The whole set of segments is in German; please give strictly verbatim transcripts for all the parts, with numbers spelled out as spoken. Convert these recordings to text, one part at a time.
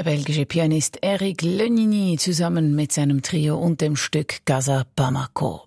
belgische Pianist Eric Legnini zusammen mit seinem Trio und dem Stück Gaza Bamako.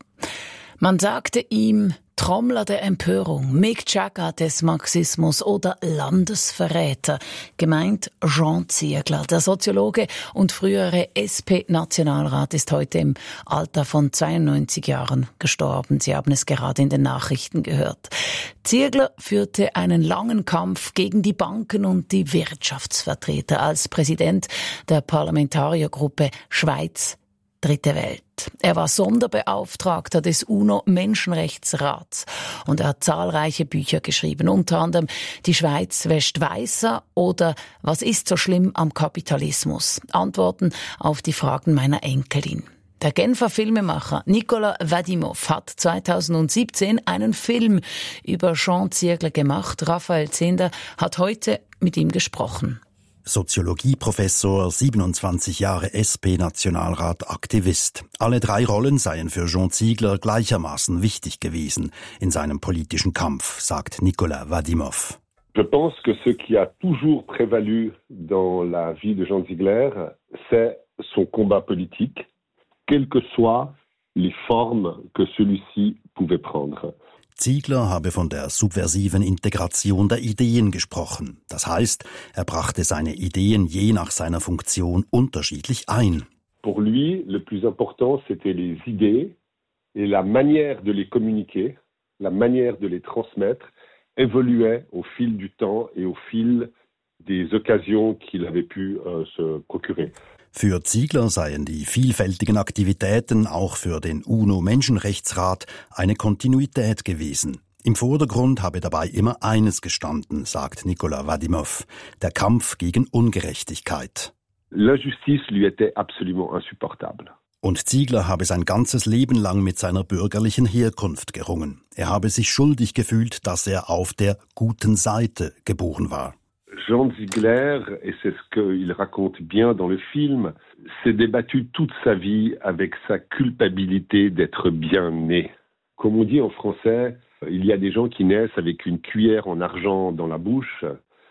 Man sagte ihm Trommler der Empörung, Mick Jagger des Marxismus oder Landesverräter. Gemeint Jean Ziegler, der Soziologe und frühere S P-Nationalrat, ist heute im Alter von zweiundneunzig Jahren gestorben. Sie haben es gerade in den Nachrichten gehört. Ziegler führte einen langen Kampf gegen die Banken und die Wirtschaftsvertreter als Präsident der Parlamentariergruppe Schweiz Dritte Welt. Er war Sonderbeauftragter des UNO-Menschenrechtsrats und er hat zahlreiche Bücher geschrieben, unter anderem Die Schweiz wäscht weißer oder Was ist so schlimm am Kapitalismus? Antworten auf die Fragen meiner Enkelin. Der Genfer Filmemacher Nicolas Vadimov hat zweitausendsiebzehn einen Film über Jean Ziegler gemacht. Raphael Zehnder hat heute mit ihm gesprochen. Soziologieprofessor, siebenundzwanzig Jahre S P-Nationalrat, Aktivist. Alle drei Rollen seien für Jean Ziegler gleichermaßen wichtig gewesen in seinem politischen Kampf, sagt Nicolas Vadimov. Je pense que ce qui a toujours prévalu dans la vie de Jean Ziegler, c'est son combat politique, quelles que soient les formes que celui-ci pouvait prendre. Ziegler habe von der subversiven Integration der Ideen gesprochen. Das heißt, er brachte seine Ideen je nach seiner Funktion unterschiedlich ein. Pour lui, le plus important, c'était les idées et la manière de les communiquer, la manière de les transmettre, évoluait au fil du temps et au fil des occasions qu'il avait pu euh, se procurer. Für Ziegler seien die vielfältigen Aktivitäten auch für den UNO-Menschenrechtsrat eine Kontinuität gewesen. Im Vordergrund habe dabei immer eines gestanden, sagt Nicolas Vadimov, der Kampf gegen Ungerechtigkeit. L'injustice lui était absolument insupportable. Und Ziegler habe sein ganzes Leben lang mit seiner bürgerlichen Herkunft gerungen. Er habe sich schuldig gefühlt, dass er auf der guten Seite geboren war. Jean Ziegler, et c'est ce qu'il raconte bien dans le film, s'est débattu toute sa vie avec sa culpabilité d'être bien né. Comme on dit en français, il y a des gens qui naissent avec une cuillère en argent dans la bouche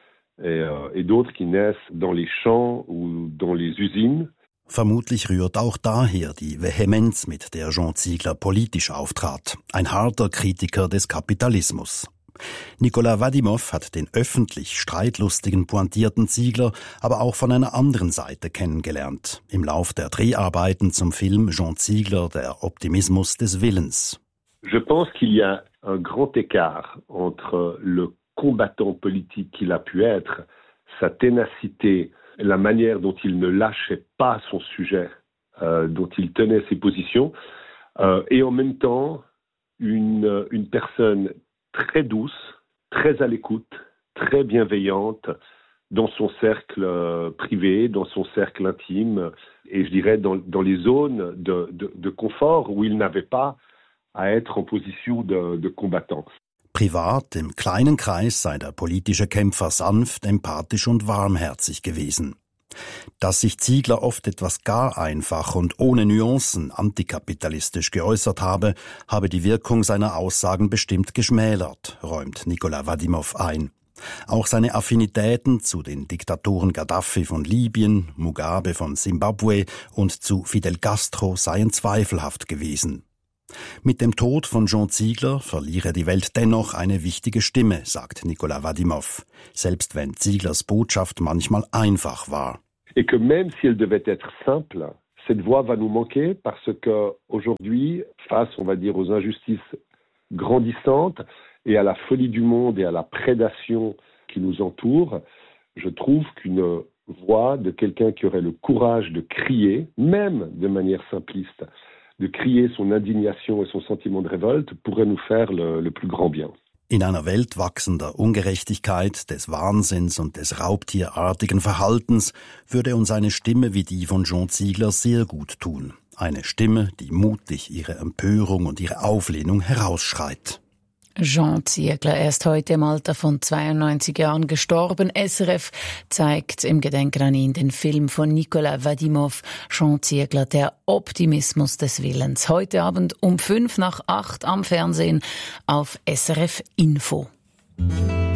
et, euh, et d'autres qui naissent dans les champs ou dans les usines. Vermutlich rührt auch daher die Vehemenz, mit der Jean Ziegler politisch auftrat. Ein harter Kritiker des Kapitalismus. Nicolas Vadimov hat den öffentlich streitlustigen, pointierten Ziegler aber auch von einer anderen Seite kennengelernt. Im Lauf der Dreharbeiten zum Film Jean Ziegler, der Optimismus des Willens. Je pense qu'il y a un grand écart entre le combattant politique qu'il a pu être, sa ténacité, la manière dont il ne lâchait pas son sujet, euh, dont il tenait ses positions, euh, et en même temps une, une personne très douce, très à l'écoute, très bienveillante dans son cercle privé, dans son cercle intime et je dirais dans, dans les zones de, de, de confort où il n'avait pas à être en position de, de combattant. Privat, im kleinen Kreis sei der politische Kämpfer sanft, empathisch und warmherzig gewesen. Dass sich Ziegler oft etwas gar einfach und ohne Nuancen antikapitalistisch geäußert habe, habe die Wirkung seiner Aussagen bestimmt geschmälert, räumt Nicolas Vadimov ein. Auch seine Affinitäten zu den Diktatoren Gaddafi von Libyen, Mugabe von Simbabwe und zu Fidel Castro seien zweifelhaft gewesen. Mit dem Tod von Jean Ziegler verliere die Welt dennoch eine wichtige Stimme, sagt Nicolas Vadimov, selbst wenn Zieglers Botschaft manchmal einfach war. Et que même si elle devait être simple, cette voix va nous manquer parce que aujourd'hui, face, on va dire, aux injustices grandissantes et à la folie du monde et à la prédation qui nous entoure, je trouve qu'une voix de quelqu'un qui aurait le courage de crier, même de manière simpliste, de crier son indignation et son sentiment de révolte pourrait nous faire le, le plus grand bien. In einer Welt wachsender Ungerechtigkeit, des Wahnsinns und des raubtierartigen Verhaltens würde uns eine Stimme wie die von Jean Ziegler sehr gut tun. Eine Stimme, die mutig ihre Empörung und ihre Auflehnung herausschreit. Jean Ziegler, er ist heute im Alter von zweiundneunzig Jahren gestorben. S R F zeigt im Gedenken an ihn den Film von Nicolas Vadimov, Jean Ziegler, der Optimismus des Willens. Heute Abend um fünf nach acht am Fernsehen auf S R F Info.